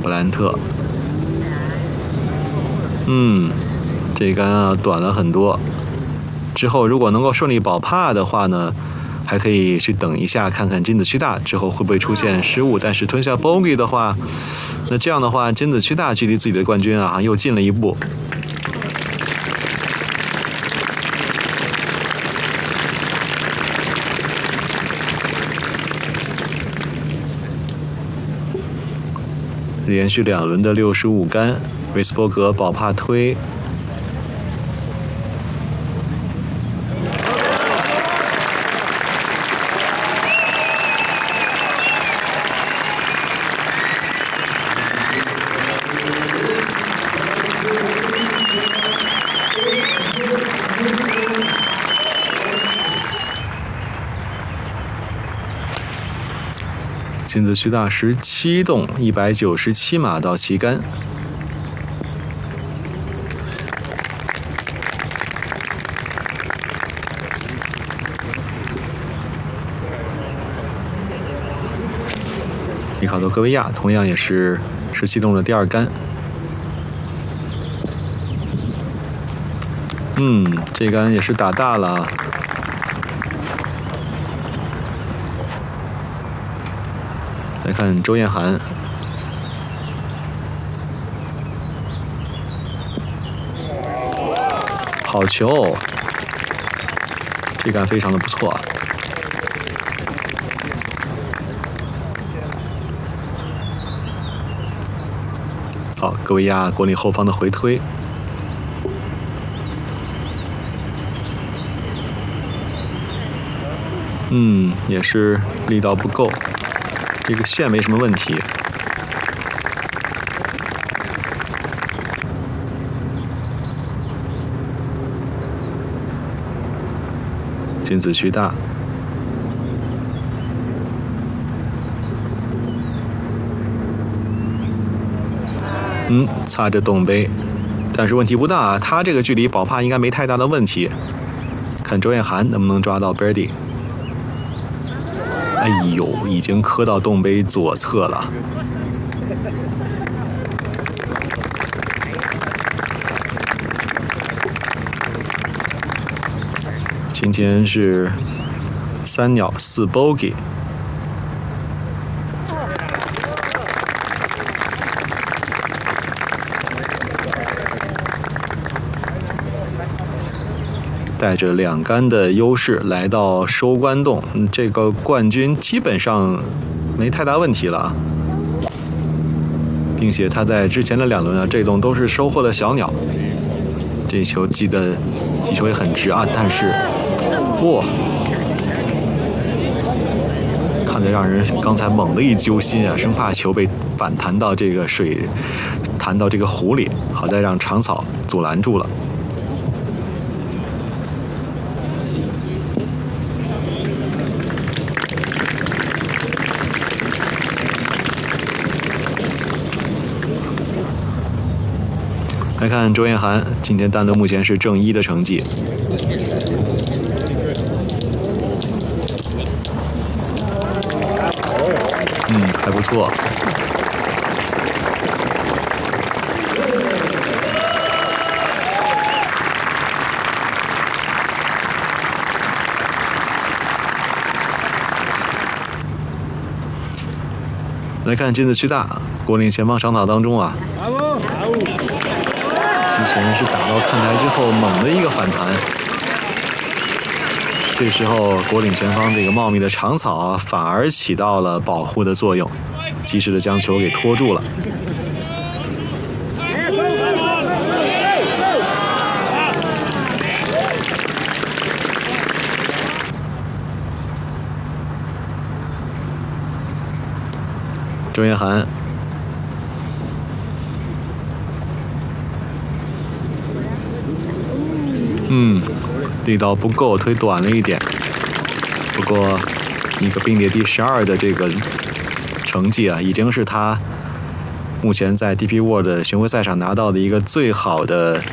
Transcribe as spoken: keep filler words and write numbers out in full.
布兰特。嗯，这杆啊短了很多。之后如果能够顺利保帕的话呢，还可以去等一下，看看金子区大之后会不会出现失误。但是吞下 bogey 的话，那这样的话，金子区大距离自己的冠军啊又近了一步。连续两轮的六十五杆，韦斯伯格保帕推。金子区大十七洞，一百九十七码到旗杆。里卡多·戈维亚同样也是十七洞的第二杆。嗯，这杆也是打大了。来看周彦涵，好球，这杆非常的不错。好，戈维亚果岭后方的回推。嗯，也是力道不够。这个线没什么问题。金子区大，嗯，擦着洞杯，但是问题不大，他这个距离保帕应该没太大的问题。看周彦涵能不能抓到 birdie。哎呦，已经磕到洞杯左侧了。今天是三鸟四 bogey。带着两杆的优势来到收官洞，这个冠军基本上没太大问题了，并且他在之前的两轮啊，这洞都是收获了小鸟。这球击的击球也很直啊，但是哇，看得让人刚才猛地一揪心啊，生怕球被反弹到这个水，弹到这个湖里，好在让长草阻拦住了。来看周彦涵，今天单轮目前是正一的成绩。嗯，还不错。来看金子区大，果岭前方长草当中啊。之前是打到看台之后猛的一个反弹，这时候果岭前方这个茂密的长草啊，反而起到了保护的作用，及时的将球给拖住了。周彦涵。嗯，力道不够，推短了一点。不过，一个并列第十二的这个成绩啊，已经是他目前在 D P World 巡回赛上拿到的一个最好的